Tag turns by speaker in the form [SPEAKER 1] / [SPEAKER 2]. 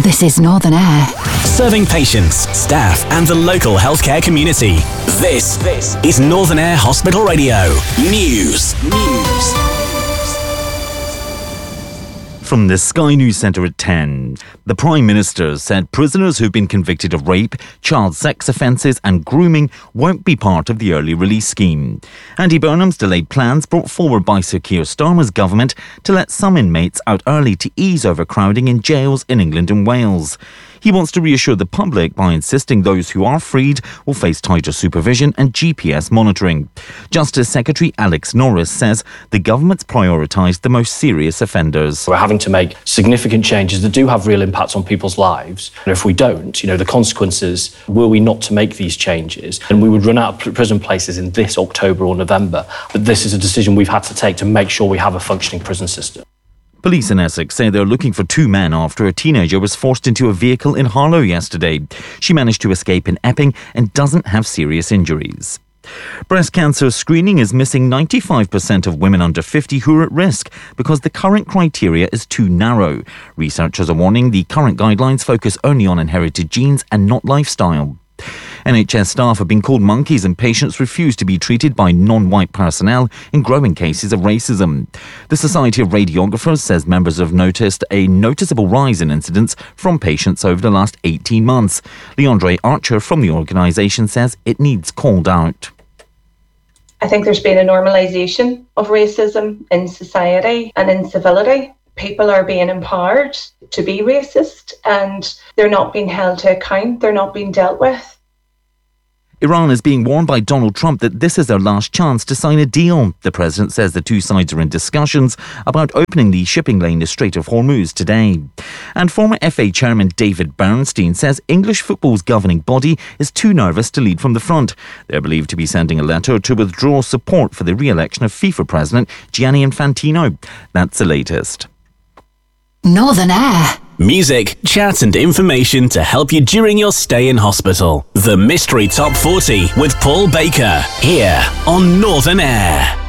[SPEAKER 1] This is Northern Air.
[SPEAKER 2] Serving patients, staff and the local healthcare community. This is Northern Air Hospital Radio. News.
[SPEAKER 3] From the Sky News Centre at 10, the Prime Minister said prisoners who've been convicted of rape, child sex offences and grooming won't be part of the early release scheme. Andy Burnham's delayed plans brought forward by Sir Keir Starmer's government to let some inmates out early to ease overcrowding in jails in England and Wales. He wants to reassure the public by insisting those who are freed will face tighter supervision and GPS monitoring. Justice Secretary Alex Norris says the government's prioritised the most serious offenders.
[SPEAKER 4] We're having to make significant changes that do have real impacts on people's lives. And if we don't, the consequences, were we not to make these changes, and we would run out of prison places in this October or November. But this is a decision we've had to take to make sure we have a functioning prison system.
[SPEAKER 3] Police in Essex say they're looking for two men after a teenager was forced into a vehicle in Harlow yesterday. She managed to escape in Epping and doesn't have serious injuries. Breast cancer screening is missing 95% of women under 50 who are at risk because the current criteria is too narrow. Researchers are warning the current guidelines focus only on inherited genes and not lifestyle. NHS staff have been called monkeys and patients refuse to be treated by non-white personnel in growing cases of racism. The Society of Radiographers says members have noticed a noticeable rise in incidents from patients over the last 18 months. Leandre Archer from the organisation says it needs called out.
[SPEAKER 5] I think there's been a normalisation of racism in society and in civility. People are being empowered to be racist and they're not being held to account, they're not being dealt with.
[SPEAKER 3] Iran is being warned by Donald Trump that this is their last chance to sign a deal. The president says the two sides are in discussions about opening the shipping lane to Strait of Hormuz today. And former FA chairman David Bernstein says English football's governing body is too nervous to lead from the front. They're believed to be sending a letter to withdraw support for the re-election of FIFA president Gianni Infantino. That's the latest.
[SPEAKER 1] Northern Air.
[SPEAKER 2] Music, chat and information to help you during your stay in hospital. The Mystery Top 40 with Paul Baker, here on Northern Air.